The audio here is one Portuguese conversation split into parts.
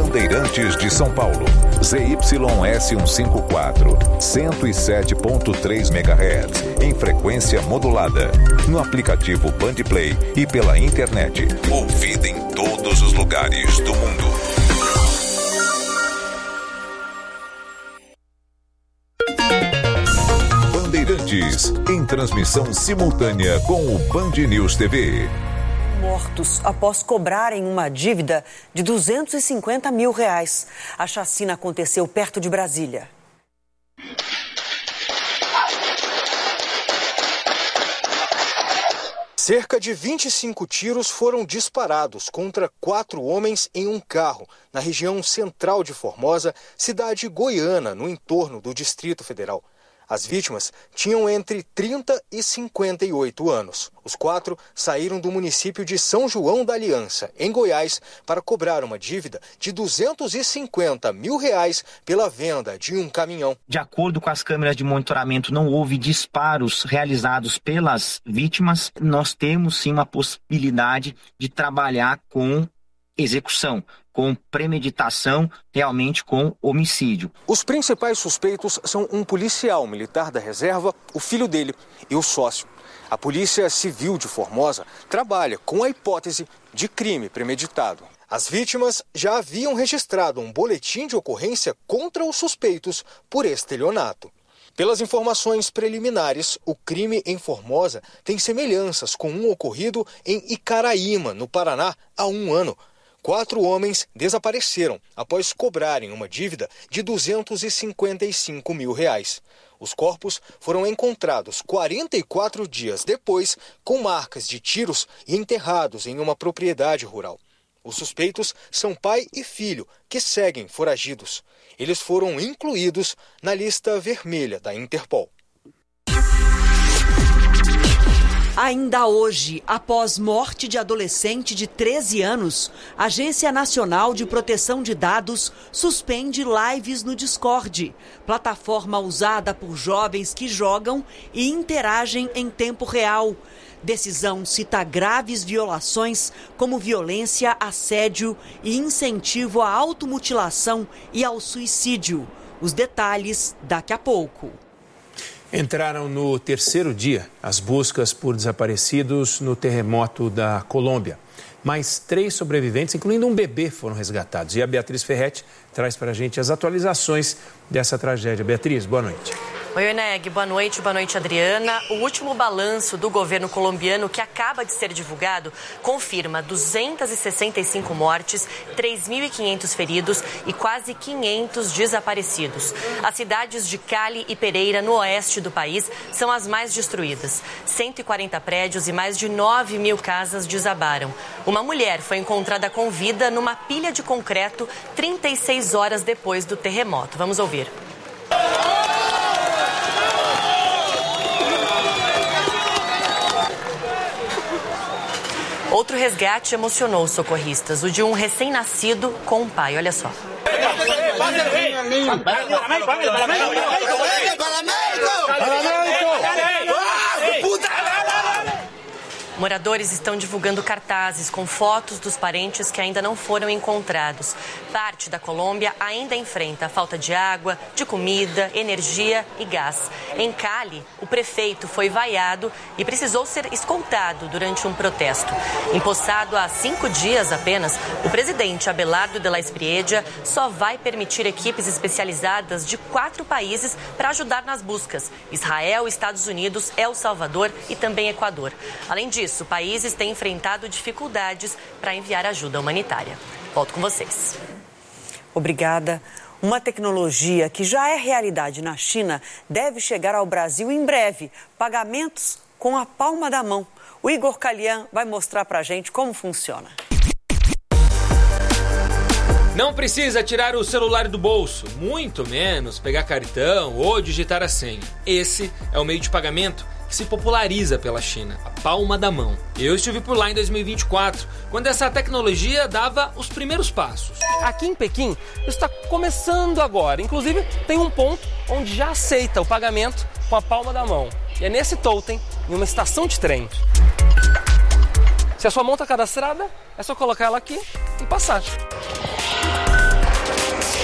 Bandeirantes de São Paulo. ZYS 154, 107.3 MHz, em frequência modulada. No aplicativo Bandplay e pela internet. Ouvida em todos os lugares do mundo. Bandeirantes, em transmissão simultânea com o Band News TV. Mortos após cobrarem uma dívida de R$250 mil. A chacina aconteceu perto de Brasília. Cerca de 25 tiros foram disparados contra 4 homens em um carro, na região central de Formosa, cidade goiana, no entorno do Distrito Federal. As vítimas tinham entre 30 e 58 anos. Os 4 saíram do município de São João da Aliança, em Goiás, para cobrar uma dívida de R$250 mil pela venda de um caminhão. De acordo com as câmeras de monitoramento, não houve disparos realizados pelas vítimas. Nós temos sim uma possibilidade de trabalhar com execução, com premeditação, realmente com homicídio. Os principais suspeitos são um policial militar da reserva, o filho dele e o sócio. A Polícia Civil de Formosa trabalha com a hipótese de crime premeditado. As vítimas já haviam registrado um boletim de ocorrência contra os suspeitos por estelionato. Pelas informações preliminares, o crime em Formosa tem semelhanças com um ocorrido em Icaraíma, no Paraná, há 1 ano. 4 homens desapareceram após cobrarem uma dívida de R$255 mil. Os corpos foram encontrados 44 dias depois, com marcas de tiros e enterrados em uma propriedade rural. Os suspeitos são pai e filho, que seguem foragidos. Eles foram incluídos na lista vermelha da Interpol. Ainda hoje, após morte de adolescente de 13 anos, a Agência Nacional de Proteção de Dados suspende lives no Discord, plataforma usada por jovens que jogam e interagem em tempo real. Decisão cita graves violações como violência, assédio e incentivo à automutilação e ao suicídio. Os detalhes daqui a pouco. Entraram no 3º dia as buscas por desaparecidos no terremoto da Colômbia. Mais 3 sobreviventes, incluindo um bebê, foram resgatados. E a Beatriz Ferretti traz para a gente as atualizações dessa tragédia. Beatriz, boa noite. Oi, Oneg, boa noite, Adriana. O último balanço do governo colombiano que acaba de ser divulgado confirma 265 mortes, 3.500 feridos e quase 500 desaparecidos. As cidades de Cali e Pereira, no oeste do país, são as mais destruídas. 140 prédios e mais de 9.000 casas desabaram. Uma mulher foi encontrada com vida numa pilha de concreto 36 horas depois do terremoto. Vamos ouvir. Outro resgate emocionou os socorristas, o de um recém-nascido com um pai. Olha só. Moradores estão divulgando cartazes com fotos dos parentes que ainda não foram encontrados. Parte da Colômbia ainda enfrenta a falta de água, de comida, energia e gás. Em Cali, o prefeito foi vaiado e precisou ser escoltado durante um protesto. Empossado há 5 dias apenas, o presidente Abelardo de la Espriella só vai permitir equipes especializadas de 4 países para ajudar nas buscas: Israel, Estados Unidos, El Salvador e também Equador. Além disso, países têm enfrentado dificuldades para enviar ajuda humanitária. Volto com vocês. Obrigada. Uma tecnologia que já é realidade na China deve chegar ao Brasil em breve. Pagamentos com a palma da mão. O Igor Calian vai mostrar pra gente como funciona. Não precisa tirar o celular do bolso, muito menos pegar cartão ou digitar a senha. Esse é o meio de pagamento que se populariza pela China, a palma da mão. Eu estive por lá em 2024, quando essa tecnologia dava os primeiros passos. Aqui em Pequim, está começando agora. Inclusive, tem um ponto onde já aceita o pagamento com a palma da mão. E é nesse totem, em uma estação de trem. Se a sua mão está cadastrada, é só colocar ela aqui e passar.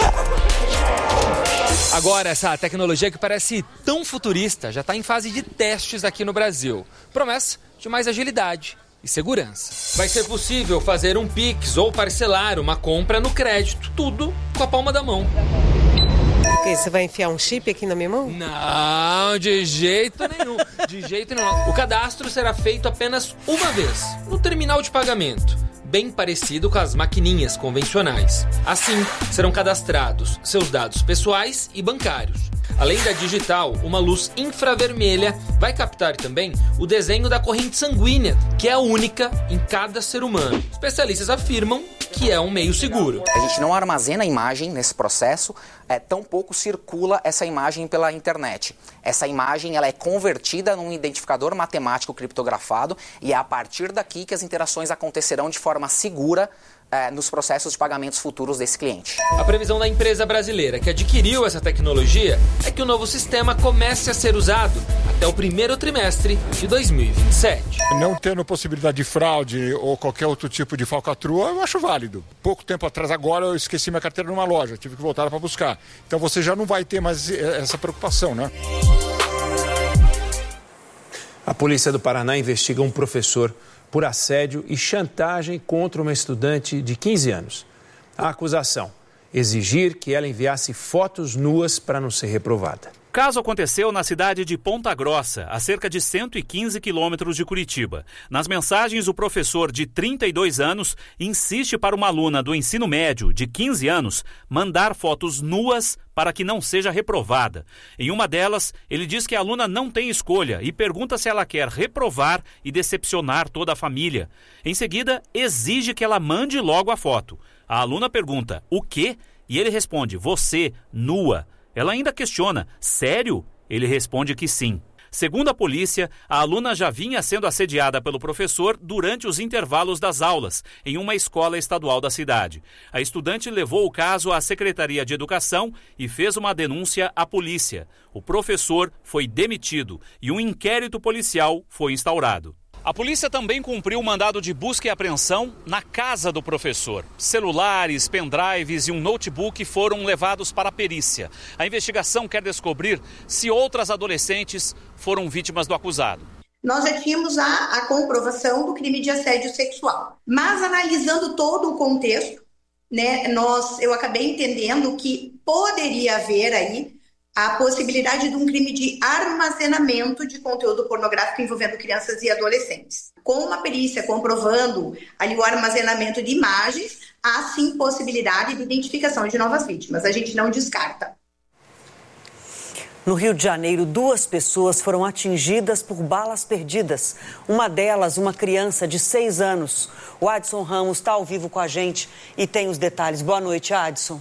Agora, essa tecnologia que parece tão futurista já está em fase de testes aqui no Brasil. Promessa de mais agilidade e segurança. Vai ser possível fazer um Pix ou parcelar uma compra no crédito, tudo com a palma da mão. Você vai enfiar um chip aqui na minha mão? Não, de jeito nenhum. De jeito nenhum. O cadastro será feito apenas uma vez, no terminal de pagamento, bem parecido com as maquininhas convencionais. Assim, serão cadastrados seus dados pessoais e bancários. Além da digital, uma luz infravermelha vai captar também o desenho da corrente sanguínea, que é única em cada ser humano. Especialistas afirmam que é um meio seguro. A gente não armazena a imagem nesse processo, tampouco circula essa imagem pela internet. Essa imagem ela é convertida num identificador matemático criptografado e é a partir daqui que as interações acontecerão de forma segura nos processos de pagamentos futuros desse cliente. A previsão da empresa brasileira que adquiriu essa tecnologia é que o novo sistema comece a ser usado até o primeiro trimestre de 2027. Não tendo possibilidade de fraude ou qualquer outro tipo de falcatrua, eu acho válido. Pouco tempo atrás, agora, eu esqueci minha carteira numa loja, tive que voltar para buscar. Então você já não vai ter mais essa preocupação, né? A polícia do Paraná investiga um professor por assédio e chantagem contra uma estudante de 15 anos. A acusação: exigir que ela enviasse fotos nuas para não ser reprovada. O caso aconteceu na cidade de Ponta Grossa, a cerca de 115 quilômetros de Curitiba. Nas mensagens, o professor de 32 anos insiste para uma aluna do ensino médio de 15 anos mandar fotos nuas para que não seja reprovada. Em uma delas, ele diz que a aluna não tem escolha e pergunta se ela quer reprovar e decepcionar toda a família. Em seguida, exige que ela mande logo a foto. A aluna pergunta: o quê? E ele responde: você, nua. Ela ainda questiona: sério? Ele responde que sim. Segundo a polícia, a aluna já vinha sendo assediada pelo professor durante os intervalos das aulas, em uma escola estadual da cidade. A estudante levou o caso à Secretaria de Educação e fez uma denúncia à polícia. O professor foi demitido e um inquérito policial foi instaurado. A polícia também cumpriu o mandado de busca e apreensão na casa do professor. Celulares, pendrives e um notebook foram levados para a perícia. A investigação quer descobrir se outras adolescentes foram vítimas do acusado. Nós já tínhamos a comprovação do crime de assédio sexual. Mas analisando todo o contexto, né, eu acabei entendendo que poderia haver aí a possibilidade de um crime de armazenamento de conteúdo pornográfico envolvendo crianças e adolescentes. Com uma perícia comprovando ali o armazenamento de imagens, há sim possibilidade de identificação de novas vítimas. A gente não descarta. No Rio de Janeiro, 2 pessoas foram atingidas por balas perdidas. Uma delas, uma criança de 6 anos. O Adson Ramos está ao vivo com a gente e tem os detalhes. Boa noite, Adson.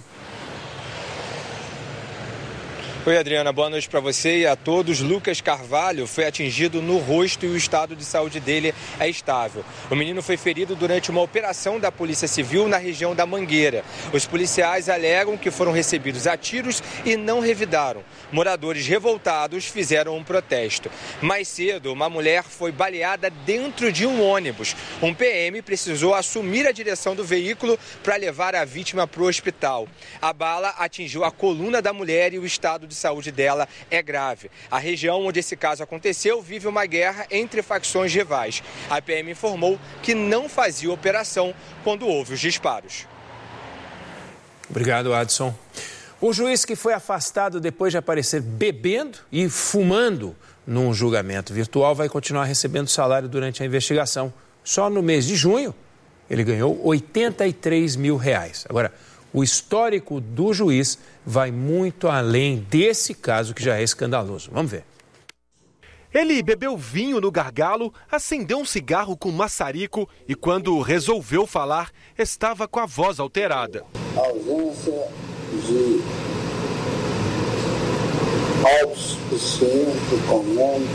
Oi, Adriana, boa noite para você e a todos. Lucas Carvalho foi atingido no rosto e o estado de saúde dele é estável. O menino foi ferido durante uma operação da Polícia Civil na região da Mangueira. Os policiais alegam que foram recebidos a tiros e não revidaram. Moradores revoltados fizeram um protesto. Mais cedo, uma mulher foi baleada dentro de um ônibus. Um PM precisou assumir a direção do veículo para levar a vítima para o hospital. A bala atingiu a coluna da mulher e o estado de saúde dela é grave. A região onde esse caso aconteceu vive uma guerra entre facções rivais. A PM informou que não fazia operação quando houve os disparos. Obrigado, Adson. O juiz que foi afastado depois de aparecer bebendo e fumando num julgamento virtual vai continuar recebendo salário durante a investigação. Só no mês de junho, ele ganhou R$83 mil. Agora, o histórico do juiz vai muito além desse caso que já é escandaloso. Vamos ver. Ele bebeu vinho no gargalo, acendeu um cigarro com maçarico e quando resolveu falar, estava com a voz alterada. Ausência de autossuficiente econômica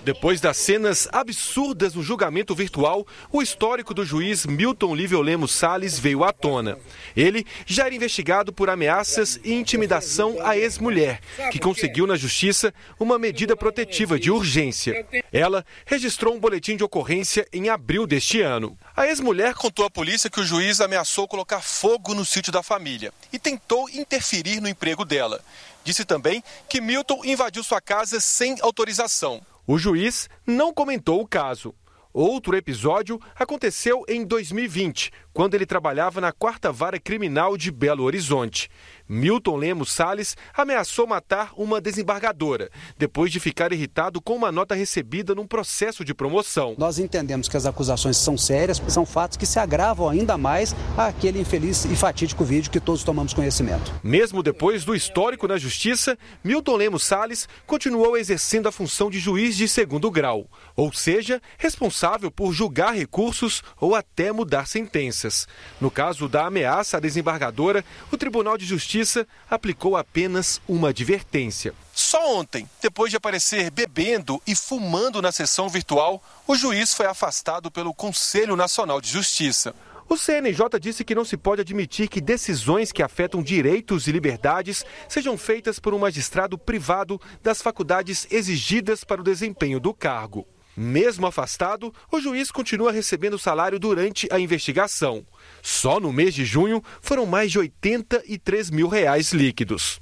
Depois das cenas absurdas no julgamento virtual, o histórico do juiz Milton Lívio Lemos Salles veio à tona. Ele já era investigado por ameaças e intimidação à ex-mulher, que conseguiu na justiça uma medida protetiva de urgência. Ela registrou um boletim de ocorrência em abril deste ano. A ex-mulher contou à polícia que o juiz ameaçou colocar fogo no sítio da família e tentou interferir no emprego dela. Disse também que Milton invadiu sua casa sem autorização. O juiz não comentou o caso. Outro episódio aconteceu em 2020, quando ele trabalhava na 4ª Vara Criminal de Belo Horizonte. Milton Lemos Salles ameaçou matar uma desembargadora, depois de ficar irritado com uma nota recebida num processo de promoção. Nós entendemos que as acusações são sérias, são fatos que se agravam ainda mais àquele infeliz e fatídico vídeo que todos tomamos conhecimento. Mesmo depois do histórico na justiça, Milton Lemos Salles continuou exercendo a função de juiz de 2º grau, ou seja, responsável por julgar recursos ou até mudar sentenças. No caso da ameaça à desembargadora, o Tribunal de Justiça aplicou apenas uma advertência. Só ontem, depois de aparecer bebendo e fumando na sessão virtual, o juiz foi afastado pelo Conselho Nacional de Justiça. O CNJ disse que não se pode admitir que decisões que afetam direitos e liberdades sejam feitas por um magistrado privado das faculdades exigidas para o desempenho do cargo. Mesmo afastado, o juiz continua recebendo salário durante a investigação. Só no mês de junho foram mais de R$83 mil líquidos.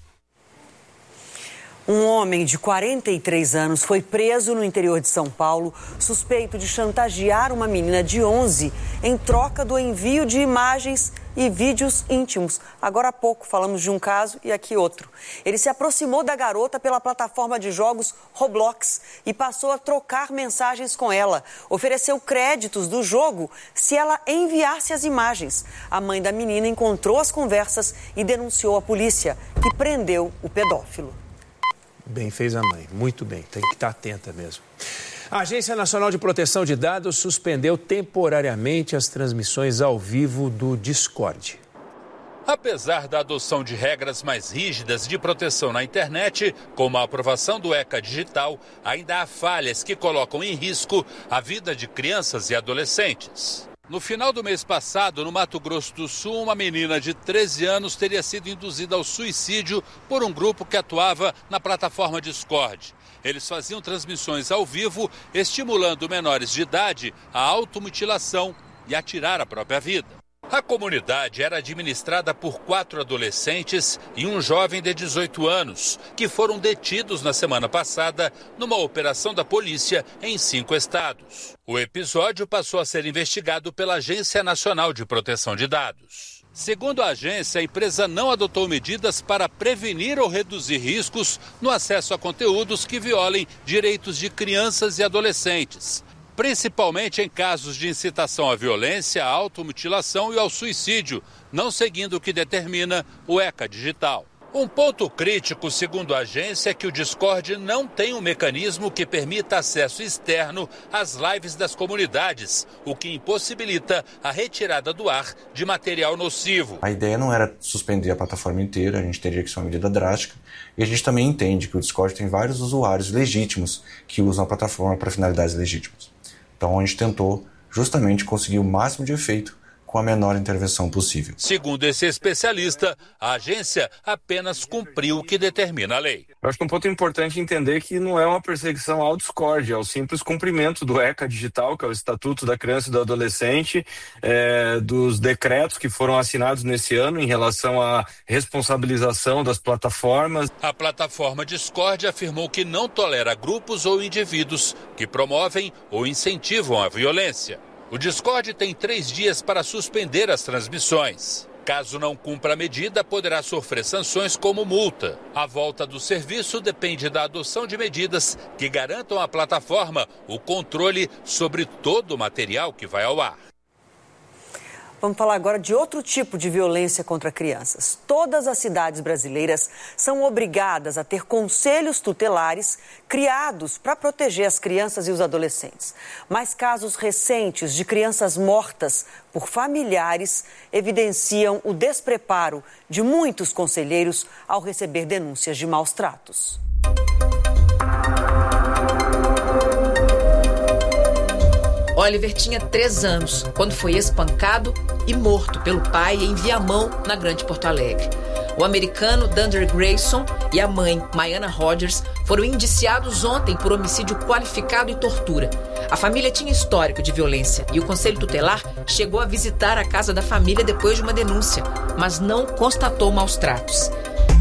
Um homem de 43 anos foi preso no interior de São Paulo, suspeito de chantagear uma menina de 11 em troca do envio de imagens e vídeos íntimos. Agora há pouco falamos de um caso e aqui outro. Ele se aproximou da garota pela plataforma de jogos Roblox e passou a trocar mensagens com ela. Ofereceu créditos do jogo se ela enviasse as imagens. A mãe da menina encontrou as conversas e denunciou a polícia, que prendeu o pedófilo. Bem fez a mãe, muito bem, tem que estar atenta mesmo. A Agência Nacional de Proteção de Dados suspendeu temporariamente as transmissões ao vivo do Discord. Apesar da adoção de regras mais rígidas de proteção na internet, como a aprovação do ECA digital, ainda há falhas que colocam em risco a vida de crianças e adolescentes. No final do mês passado, no Mato Grosso do Sul, uma menina de 13 anos teria sido induzida ao suicídio por um grupo que atuava na plataforma Discord. Eles faziam transmissões ao vivo, estimulando menores de idade à automutilação e a tirar a própria vida. A comunidade era administrada por 4 adolescentes e um jovem de 18 anos, que foram detidos na semana passada numa operação da polícia em 5 estados. O episódio passou a ser investigado pela Agência Nacional de Proteção de Dados. Segundo a agência, a empresa não adotou medidas para prevenir ou reduzir riscos no acesso a conteúdos que violem direitos de crianças e adolescentes, principalmente em casos de incitação à violência, à automutilação e ao suicídio, não seguindo o que determina o ECA digital. Um ponto crítico, segundo a agência, é que o Discord não tem um mecanismo que permita acesso externo às lives das comunidades, o que impossibilita a retirada do ar de material nocivo. A ideia não era suspender a plataforma inteira, a gente teria que ser uma medida drástica, e a gente também entende que o Discord tem vários usuários legítimos que usam a plataforma para finalidades legítimas. Então a gente tentou justamente conseguir o máximo de efeito com a menor intervenção possível. Segundo esse especialista, a agência apenas cumpriu o que determina a lei. Eu acho que um ponto importante é entender que não é uma perseguição ao Discord, é o simples cumprimento do ECA digital, que é o Estatuto da Criança e do Adolescente, dos decretos que foram assinados nesse ano em relação à responsabilização das plataformas. A plataforma Discord afirmou que não tolera grupos ou indivíduos que promovem ou incentivam a violência. O Discord tem 3 dias para suspender as transmissões. Caso não cumpra a medida, poderá sofrer sanções como multa. A volta do serviço depende da adoção de medidas que garantam à plataforma o controle sobre todo o material que vai ao ar. Vamos falar agora de outro tipo de violência contra crianças. Todas as cidades brasileiras são obrigadas a ter conselhos tutelares criados para proteger as crianças e os adolescentes. Mas casos recentes de crianças mortas por familiares evidenciam o despreparo de muitos conselheiros ao receber denúncias de maus tratos. Oliver tinha 3 anos, quando foi espancado e morto pelo pai em Viamão, na Grande Porto Alegre. O americano Dunder Grayson e a mãe, Maiana Rogers, foram indiciados ontem por homicídio qualificado e tortura. A família tinha histórico de violência e o Conselho Tutelar chegou a visitar a casa da família depois de uma denúncia, mas não constatou maus tratos.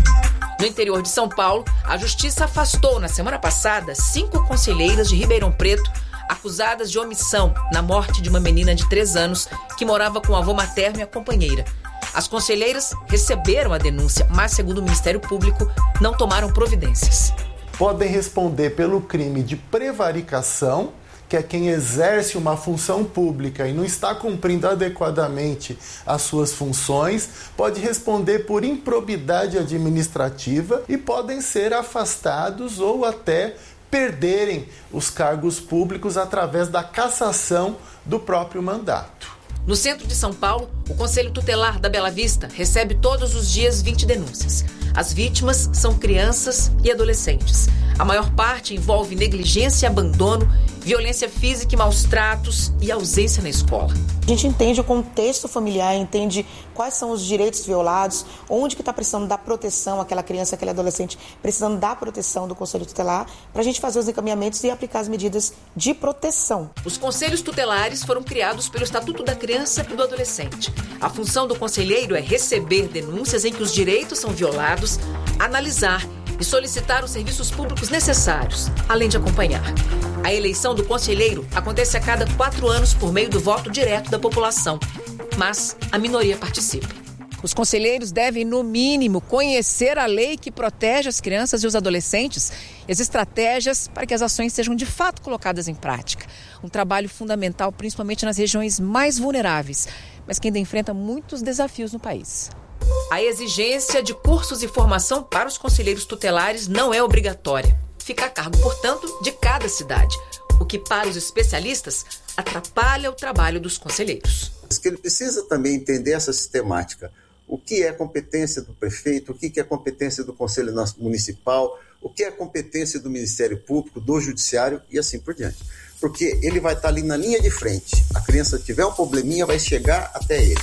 No interior de São Paulo, a Justiça afastou na semana passada 5 conselheiras de Ribeirão Preto acusadas de omissão na morte de uma menina de 3 anos que morava com o avô materno e a companheira. As conselheiras receberam a denúncia, mas, segundo o Ministério Público, não tomaram providências. Podem responder pelo crime de prevaricação, que é quem exerce uma função pública e não está cumprindo adequadamente as suas funções, pode responder por improbidade administrativa e podem ser afastados ou até perderem os cargos públicos através da cassação do próprio mandato. No centro de São Paulo, o Conselho Tutelar da Bela Vista recebe todos os dias 20 denúncias. As vítimas são crianças e adolescentes. A maior parte envolve negligência e abandono, violência física e maus tratos e ausência na escola. A gente entende o contexto familiar, entende quais são os direitos violados, onde que está precisando dar proteção àquela criança, aquele adolescente, precisando da proteção do Conselho Tutelar, para a gente fazer os encaminhamentos e aplicar as medidas de proteção. Os conselhos tutelares foram criados pelo Estatuto da Criança e do Adolescente. A função do conselheiro é receber denúncias em que os direitos são violados, analisar e solicitar os serviços públicos necessários, além de acompanhar. A eleição do conselheiro acontece a cada 4 anos por meio do voto direto da população, mas a minoria participa. Os conselheiros devem, no mínimo, conhecer a lei que protege as crianças e os adolescentes e as estratégias para que as ações sejam de fato colocadas em prática. Um trabalho fundamental, principalmente nas regiões mais vulneráveis, mas que ainda enfrenta muitos desafios no país. A exigência de cursos e formação para os conselheiros tutelares não é obrigatória. Fica a cargo, portanto, de cada cidade, o que, para os especialistas, atrapalha o trabalho dos conselheiros. Ele precisa também entender essa sistemática. O que é competência do prefeito, o que é competência do Conselho Municipal, o que é competência do Ministério Público, do Judiciário e assim por diante. Porque ele vai estar ali na linha de frente. A criança tiver um probleminha, vai chegar até ele.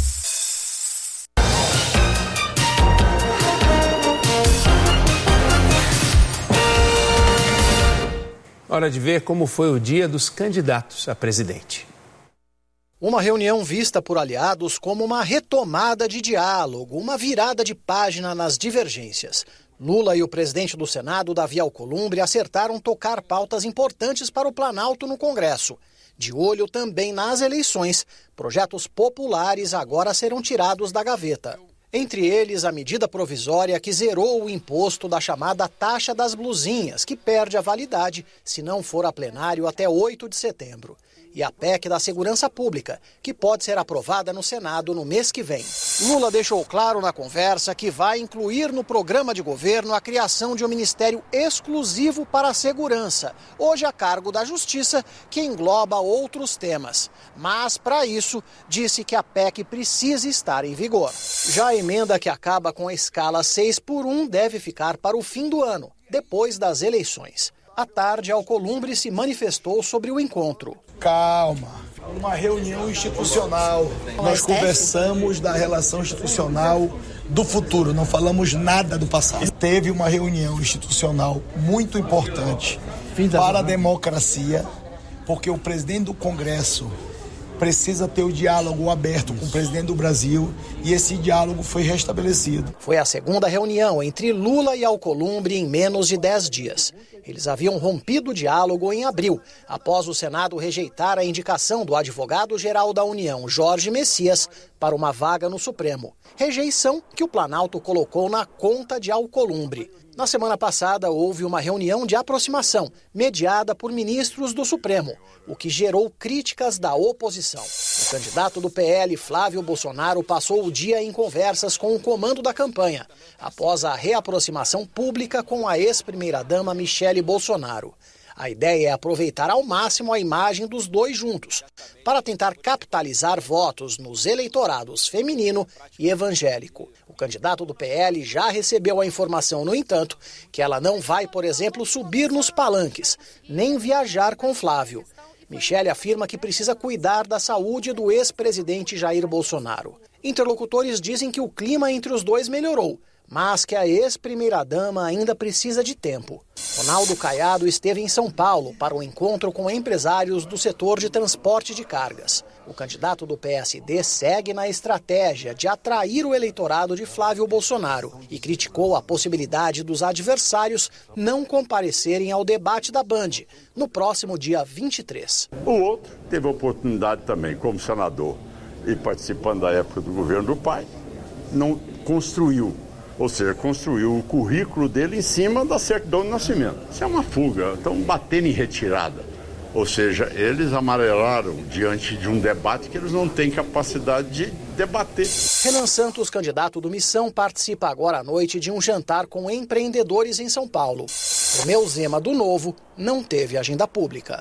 Hora de ver como foi o dia dos candidatos a presidente. Uma reunião vista por aliados como uma retomada de diálogo, uma virada de página nas divergências. Lula e o presidente do Senado, Davi Alcolumbre, acertaram tocar pautas importantes para o Planalto no Congresso. De olho também nas eleições, projetos populares agora serão tirados da gaveta. Entre eles, a medida provisória que zerou o imposto da chamada taxa das blusinhas, que perde a validade se não for a plenário até 8 de setembro. E a PEC da Segurança Pública, que pode ser aprovada no Senado no mês que vem. Lula deixou claro na conversa que vai incluir no programa de governo a criação de um ministério exclusivo para a segurança, hoje a cargo da Justiça, que engloba outros temas. Mas, para isso, disse que a PEC precisa estar em vigor. Já a emenda que acaba com a escala 6x1 deve ficar para o fim do ano, depois das eleições. À tarde, Alcolumbre se manifestou sobre o encontro. Calma, uma reunião institucional. Nós conversamos da relação institucional do futuro, não falamos nada do passado. Teve uma reunião institucional muito importante para a democracia, porque o presidente do Congresso precisa ter o diálogo aberto com o presidente do Brasil e esse diálogo foi restabelecido. Foi a segunda reunião entre Lula e Alcolumbre em menos de 10 dias. Eles haviam rompido o diálogo em abril, após o Senado rejeitar a indicação do advogado-geral da União, Jorge Messias, para uma vaga no Supremo. Rejeição que o Planalto colocou na conta de Alcolumbre. Na semana passada, houve uma reunião de aproximação, mediada por ministros do Supremo, o que gerou críticas da oposição. O candidato do PL, Flávio Bolsonaro, passou o dia em conversas com o comando da campanha, após a reaproximação pública com a ex-primeira-dama Michele Bolsonaro. A ideia é aproveitar ao máximo a imagem dos dois juntos, para tentar capitalizar votos nos eleitorados feminino e evangélico. O candidato do PL já recebeu a informação, no entanto, que ela não vai, por exemplo, subir nos palanques, nem viajar com Flávio. Michele afirma que precisa cuidar da saúde do ex-presidente Jair Bolsonaro. Interlocutores dizem que o clima entre os dois melhorou, mas que a ex-primeira-dama ainda precisa de tempo. Ronaldo Caiado esteve em São Paulo para um encontro com empresários do setor de transporte de cargas. O candidato do PSD segue na estratégia de atrair o eleitorado de Flávio Bolsonaro e criticou a possibilidade dos adversários não comparecerem ao debate da Band no próximo dia 23. O outro teve a oportunidade também, como senador e participando da época do governo do pai, não construiu. Ou seja, construiu o currículo dele em cima da certidão de nascimento. Isso é uma fuga, estão batendo em retirada. Ou seja, eles amarelaram diante de um debate que eles não têm capacidade de debater. Renan Santos, candidato do Missão, participa agora à noite de um jantar com empreendedores em São Paulo. Romeu Zema, do Novo, não teve agenda pública.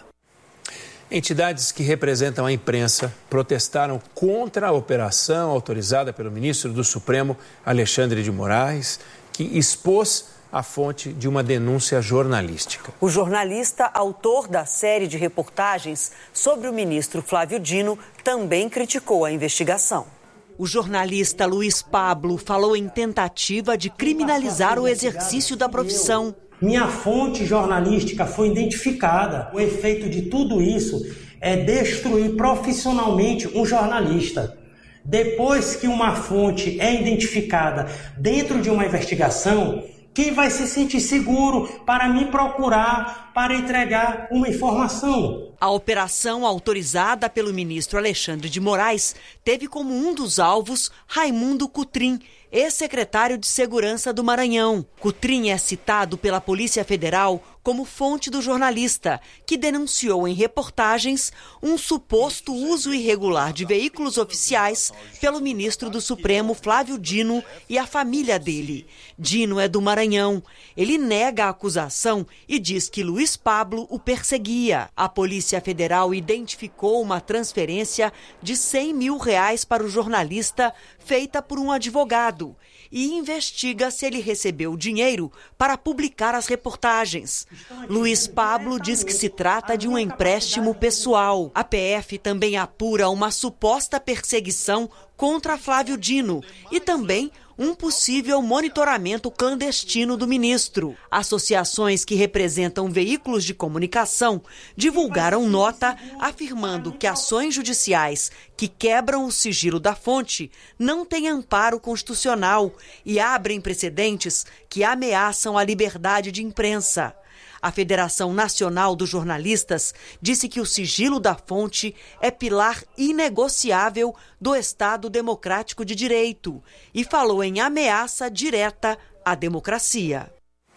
Entidades que representam a imprensa protestaram contra a operação autorizada pelo ministro do Supremo, Alexandre de Moraes, que expôs a fonte de uma denúncia jornalística. O jornalista, autor da série de reportagens sobre o ministro Flávio Dino, também criticou a investigação. O jornalista Luiz Pablo falou em tentativa de criminalizar o exercício da profissão. Minha fonte jornalística foi identificada. O efeito de tudo isso é destruir profissionalmente um jornalista. Depois que uma fonte é identificada dentro de uma investigação, quem vai se sentir seguro para me procurar, para entregar uma informação? A operação autorizada pelo ministro Alexandre de Moraes teve como um dos alvos Raimundo Cutrim, ex-secretário de Segurança do Maranhão. Cutrim é citado pela Polícia Federal como fonte do jornalista, que denunciou em reportagens um suposto uso irregular de veículos oficiais pelo ministro do Supremo, Flávio Dino, e a família dele. Dino é do Maranhão. Ele nega a acusação e diz que Luiz Pablo o perseguia. A Polícia Federal identificou uma transferência de R$100 mil para o jornalista, feita por um advogado, e investiga se ele recebeu dinheiro para publicar as reportagens. Luiz Pablo diz que se trata de um empréstimo pessoal. A PF também apura uma suposta perseguição contra Flávio Dino e também um possível monitoramento clandestino do ministro. Associações que representam veículos de comunicação divulgaram nota afirmando que ações judiciais que quebram o sigilo da fonte não têm amparo constitucional e abrem precedentes que ameaçam a liberdade de imprensa. A Federação Nacional dos Jornalistas disse que o sigilo da fonte é pilar inegociável do Estado Democrático de Direito e falou em ameaça direta à democracia.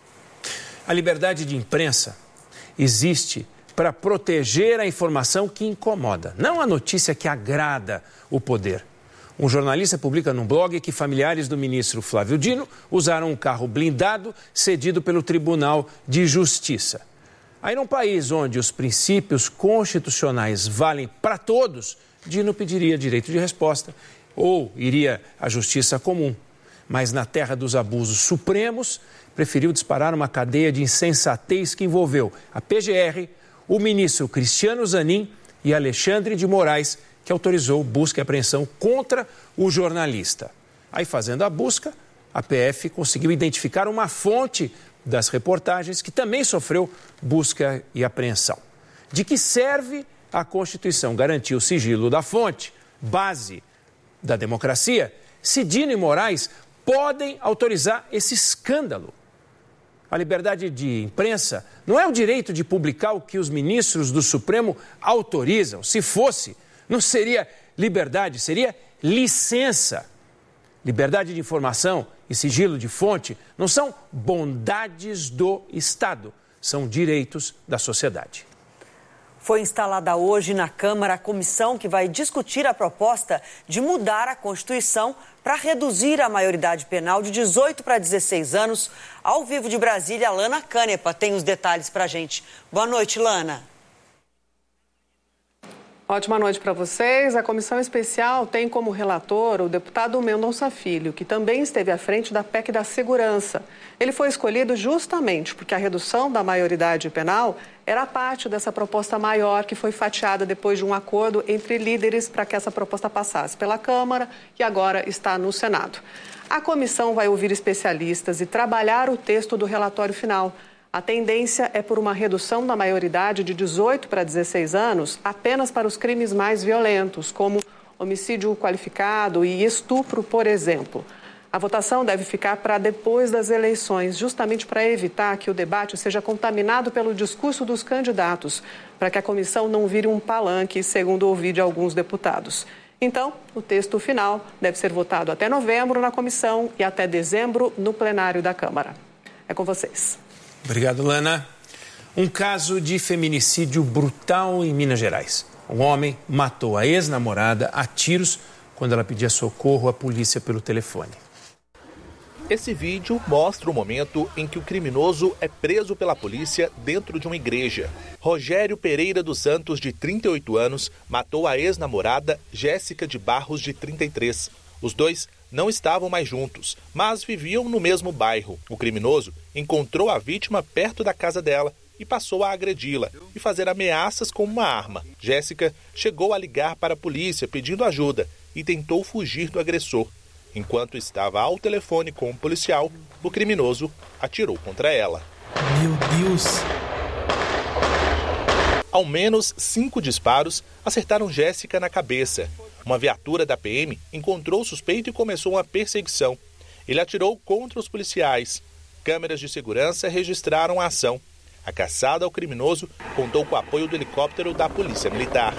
A liberdade de imprensa existe para proteger a informação que incomoda, não a notícia que agrada o poder. Um jornalista publica num blog que familiares do ministro Flávio Dino usaram um carro blindado cedido pelo Tribunal de Justiça. Aí, num país onde os princípios constitucionais valem para todos, Dino pediria direito de resposta ou iria à justiça comum. Mas na terra dos abusos supremos, preferiu disparar uma cadeia de insensatez que envolveu a PGR, o ministro Cristiano Zanin e Alexandre de Moraes, que autorizou busca e apreensão contra o jornalista. Aí, fazendo a busca, a PF conseguiu identificar uma fonte das reportagens que também sofreu busca e apreensão. De que serve a Constituição garantir o sigilo da fonte, base da democracia, se Dino e Moraes podem autorizar esse escândalo? A liberdade de imprensa não é o direito de publicar o que os ministros do Supremo autorizam. Se fosse, não seria liberdade, seria licença. Liberdade de informação e sigilo de fonte não são bondades do Estado, são direitos da sociedade. Foi instalada hoje na Câmara a comissão que vai discutir a proposta de mudar a Constituição para reduzir a maioridade penal de 18 para 16 anos. Ao vivo de Brasília, Lana Canepa tem os detalhes para a gente. Boa noite, Lana. Ótima noite para vocês. A comissão especial tem como relator o deputado Mendonça Filho, que também esteve à frente da PEC da segurança. Ele foi escolhido justamente porque a redução da maioridade penal era parte dessa proposta maior que foi fatiada depois de um acordo entre líderes para que essa proposta passasse pela Câmara e agora está no Senado. A comissão vai ouvir especialistas e trabalhar o texto do relatório final. A tendência é por uma redução da maioridade de 18 para 16 anos apenas para os crimes mais violentos, como homicídio qualificado e estupro, por exemplo. A votação deve ficar para depois das eleições, justamente para evitar que o debate seja contaminado pelo discurso dos candidatos, para que a comissão não vire um palanque, segundo ouvi de alguns deputados. Então, o texto final deve ser votado até novembro na comissão e até dezembro no plenário da Câmara. É com vocês. Obrigado, Lana. Um caso de feminicídio brutal em Minas Gerais. Um homem matou a ex-namorada a tiros quando ela pedia socorro à polícia pelo telefone. Esse vídeo mostra o momento em que o criminoso é preso pela polícia dentro de uma igreja. Rogério Pereira dos Santos, de 38 anos, matou a ex-namorada Jéssica de Barros, de 33. Os dois não estavam mais juntos, mas viviam no mesmo bairro. O criminoso encontrou a vítima perto da casa dela e passou a agredi-la e fazer ameaças com uma arma. Jéssica chegou a ligar para a polícia pedindo ajuda e tentou fugir do agressor. Enquanto estava ao telefone com o policial, o criminoso atirou contra ela. Meu Deus! Ao menos 5 disparos acertaram Jéssica na cabeça. Uma viatura da PM encontrou o suspeito e começou uma perseguição. Ele atirou contra os policiais. Câmeras de segurança registraram a ação. A caçada ao criminoso contou com o apoio do helicóptero da Polícia Militar.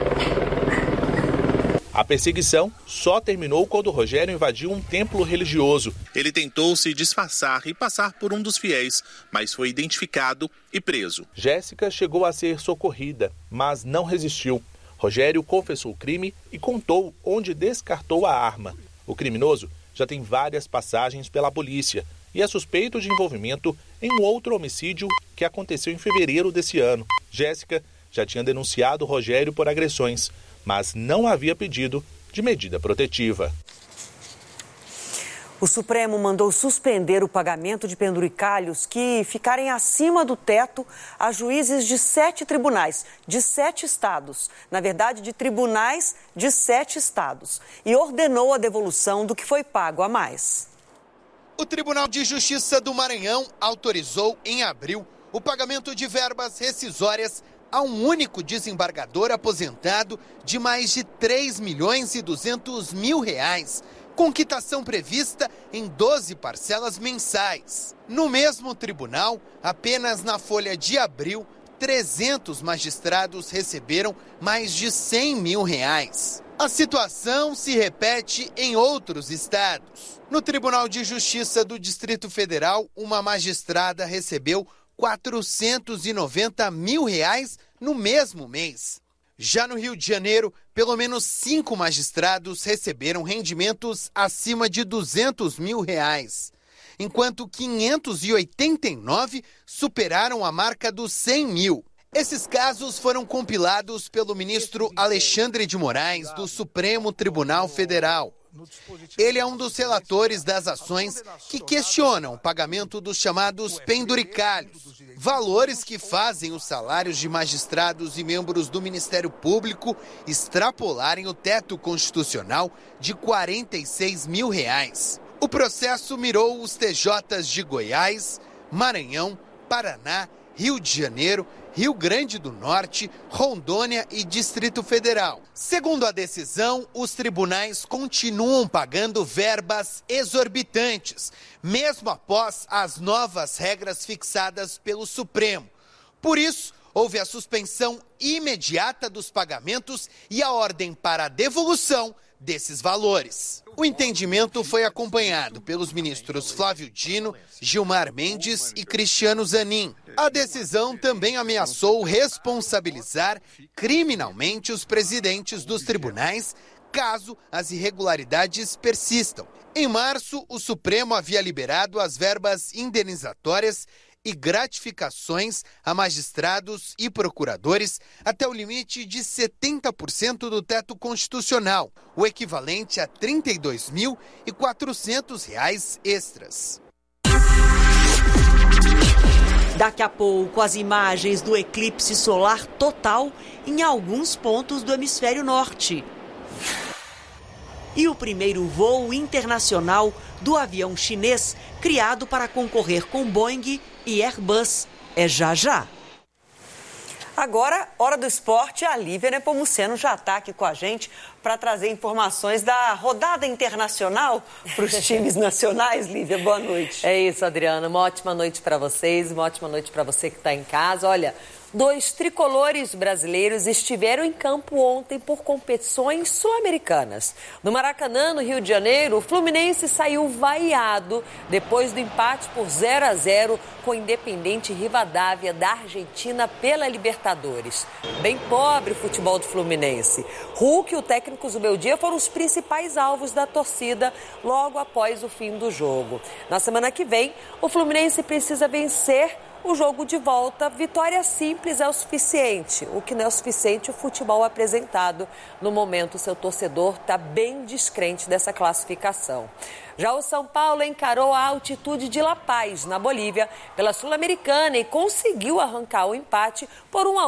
A perseguição só terminou quando Rogério invadiu um templo religioso. Ele tentou se disfarçar e passar por um dos fiéis, mas foi identificado e preso. Jéssica chegou a ser socorrida, mas não resistiu. Rogério confessou o crime e contou onde descartou a arma. O criminoso já tem várias passagens pela polícia e é suspeito de envolvimento em um outro homicídio que aconteceu em fevereiro desse ano. Jéssica já tinha denunciado Rogério por agressões, mas não havia pedido de medida protetiva. O Supremo mandou suspender o pagamento de penduricalhos que ficarem acima do teto a juízes de 7 tribunais, de 7 estados. Na verdade, de tribunais de 7 estados. E ordenou a devolução do que foi pago a mais. O Tribunal de Justiça do Maranhão autorizou, em abril, o pagamento de verbas rescisórias a um único desembargador aposentado de mais de R$3.200.000, com quitação prevista em 12 parcelas mensais. No mesmo tribunal, apenas na folha de abril, 300 magistrados receberam mais de R$100 mil. A situação se repete em outros estados. No Tribunal de Justiça do Distrito Federal, uma magistrada recebeu R$490 mil no mesmo mês. Já no Rio de Janeiro, pelo menos 5 magistrados receberam rendimentos acima de R$200 mil, enquanto 589 superaram a marca dos 100 mil. Esses casos foram compilados pelo ministro Alexandre de Moraes, do Supremo Tribunal Federal. Ele é um dos relatores das ações que questionam o pagamento dos chamados penduricalhos, valores que fazem os salários de magistrados e membros do Ministério Público extrapolarem o teto constitucional de R$46 mil. O processo mirou os TJs de Goiás, Maranhão, Paraná, Rio de Janeiro, Rio Grande do Norte, Rondônia e Distrito Federal. Segundo a decisão, os tribunais continuam pagando verbas exorbitantes, mesmo após as novas regras fixadas pelo Supremo. Por isso, houve a suspensão imediata dos pagamentos e a ordem para a devolução desses valores. O entendimento foi acompanhado pelos ministros Flávio Dino, Gilmar Mendes e Cristiano Zanin. A decisão também ameaçou responsabilizar criminalmente os presidentes dos tribunais caso as irregularidades persistam. Em março, o Supremo havia liberado as verbas indenizatórias e gratificações a magistrados e procuradores até o limite de 70% do teto constitucional, o equivalente a R$ 32.400 extras. Daqui a pouco, as imagens do eclipse solar total em alguns pontos do hemisfério norte. E o primeiro voo internacional do avião chinês criado para concorrer com Boeing e Airbus. É já já. Agora, hora do esporte, a Lívia Nepomuceno já está aqui com a gente para trazer informações da rodada internacional para os times nacionais. Lívia, boa noite. É isso, Adriana. Uma ótima noite para vocês, uma ótima noite para você que está em casa. Olha, 2 tricolores brasileiros estiveram em campo ontem por competições sul-americanas. No Maracanã, no Rio de Janeiro, o Fluminense saiu vaiado depois do empate por 0-0 com o Independente Rivadavia da Argentina pela Libertadores. Bem pobre o futebol do Fluminense. Hulk e o técnico Zubeldia foram os principais alvos da torcida logo após o fim do jogo. Na semana que vem, o Fluminense precisa vencer o jogo de volta. Vitória simples é o suficiente. O que não é o suficiente, o futebol apresentado. No momento, o seu torcedor está bem descrente dessa classificação. Já o São Paulo encarou a altitude de La Paz, na Bolívia, pela Sul-Americana e conseguiu arrancar o empate por 1-1.